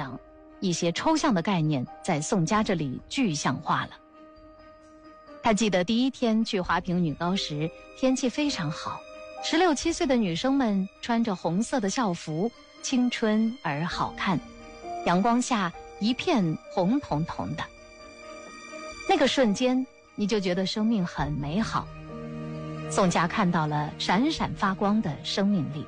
仰，一些抽象的概念在宋佳这里具象化了。他记得第一天去华坪女高时，天气非常好，16、17岁的女生们穿着红色的校服，青春而好看，阳光下一片红彤彤的。那个瞬间，你就觉得生命很美好。宋佳看到了闪闪发光的生命力。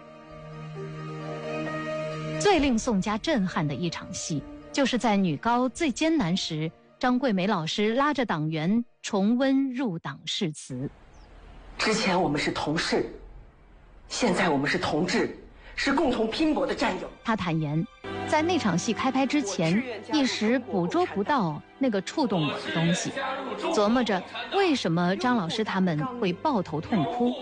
最令宋佳震撼的一场戏，就是在女高最艰难时，张桂梅老师拉着党员重温入党誓词。 之前我们是同事，现在我们是同志，是共同拼搏的战友。 他坦言，在那场戏开拍之前，一时捕捉不到那个触动我的东西，琢磨着为什么张老师他们会抱头痛哭。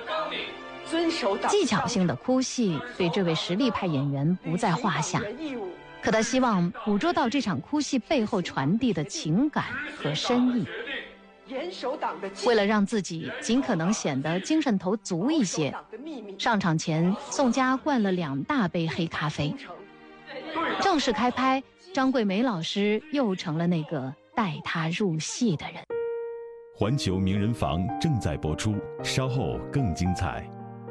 技巧性的哭戏对这位实力派演员不在话下，可他希望捕捉到这场哭戏背后传递的情感和深意。为了让自己尽可能显得精神头足一些，上场前宋佳灌了2大杯黑咖啡。正式开拍，张桂梅老师又成了那个带她入戏的人。 环球名人房正在播出，稍后更精彩。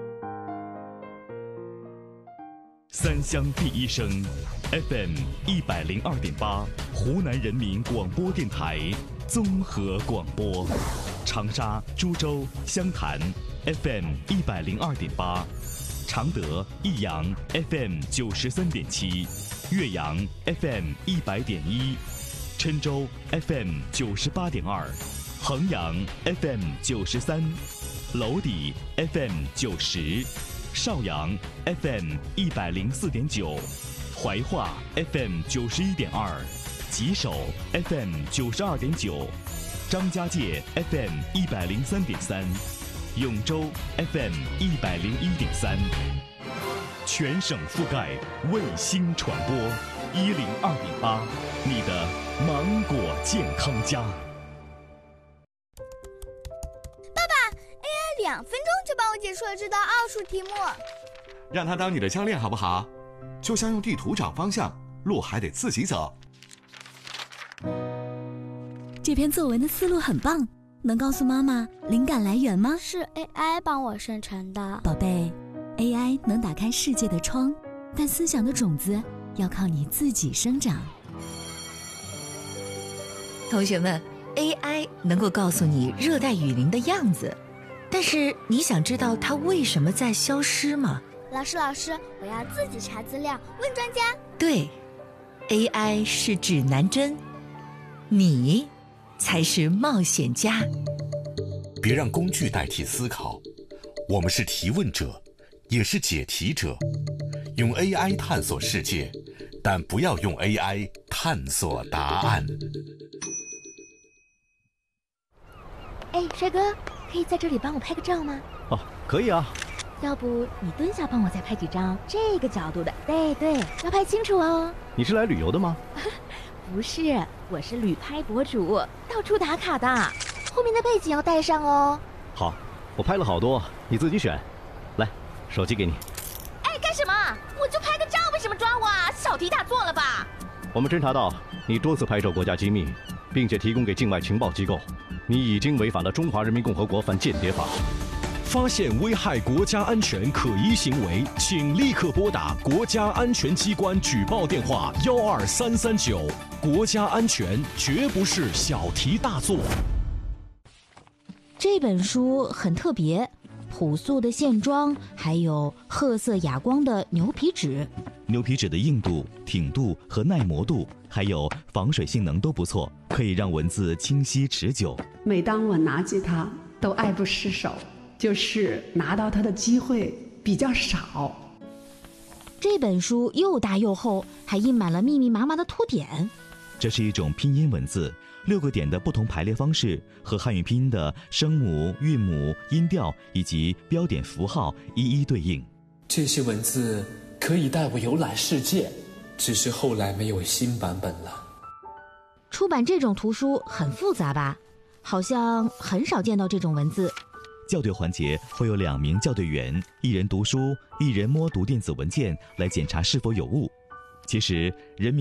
三湘第一声 FM 102.8，湖南人民广播电台综合广播，长沙、株洲、湘潭 FM 102.8，常德、益阳 FM 93.7，岳阳 FM 100.1，郴州 FM 98.2，衡阳 FM 93，娄底 FM 90，邵阳 FM 104.9，怀化 FM 91.2，吉首 FM 92.9，张家界 FM 103.3，永州 FM 101.3，全省覆盖，卫星传播102.8，你的芒果健康家。 2分钟就帮我解出了这道奥数题目， 让他当你的教练好不好？就像用地图找方向，路还得自己走。 这篇作文的思路很棒，能告诉妈妈灵感来源吗？ 是 AI 帮我生成的。 宝贝， AI 能打开世界的窗，但思想的种子要靠你自己生长。 同学们， AI 能够告诉你热带雨林的样子，但是你想知道它为什么在消失吗？ 老师，我要自己查资料，问专家。 对， AI 是指南针，你才是冒险家。 别让工具代替思考，我们是提问者，也是解题者。用 AI 探索世界，但不要用 AI 探索答案。 哎，帅哥，可以在这里帮我拍个照吗？ 哦，可以啊。 要不你蹲下帮我再拍几张这个角度的。对，要拍清楚哦。 你是来旅游的吗？ 不是，我是旅拍博主，到处打卡的。后面的背景要带上哦。 好，我拍了好多，你自己选。来，手机给你。 哎，干什么？我就拍个照，为什么抓我啊？小题大做了吧？ 我们侦查到你多次拍摄国家机密，并且提供给境外情报机构，你已经违反了《中华人民共和国反间谍法》。 发现危害国家安全可疑行为，请立刻拨打国家安全机关举报电话12339。国家安全绝不是小题大做。 这本书很特别，朴素的线装，还有褐色哑光的牛皮纸。 牛皮纸的硬度、挺度和耐磨度，还有防水性能都不错，可以让文字清晰持久。 每当我拿起它，都爱不释手。就是拿到它的机会比较少。 这本书又大又厚，还印满了密密麻麻的凸点。 这是一种拼音文字，6个点的不同排列方式和汉语拼音的声母、韵母、音调以及标点符号一一对应。 这些文字可以带我游览世界，只是后来没有新版本了。 出版这种图书很复杂吧？好像很少见到这种文字。 校对环节会有2名校对员，一人读书，一人摸读电子文件来检查是否有误。其实人民